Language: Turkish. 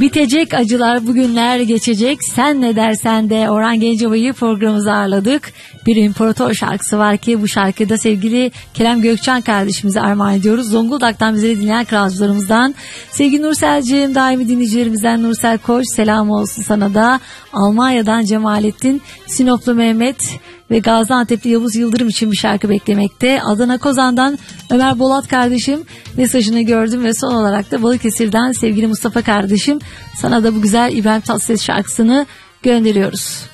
Bitecek acılar, bugünler geçecek. Sen ne dersen de Orhan Gencebay'ı programımıza ağırladık. Bir İmparator şarkısı var ki bu şarkıda sevgili Kerem Gökçen kardeşimize armağan ediyoruz. Zonguldak'tan bizi dinleyen kralcılarımızdan. Sevgili Nursel'ciğim, daimi dinleyicilerimizden Nursel Koç, selam olsun sana da. Almanya'dan Cemalettin, Sinoplu Mehmet ve Gaziantep'li Yavuz Yıldırım için bir şarkı beklemekte. Adana Kozan'dan Ömer Bolat kardeşim mesajını gördüm ve son olarak da Balıkesir'den sevgili Mustafa kardeşim, sana da bu güzel İbrahim Tatlıses şarkısını gönderiyoruz.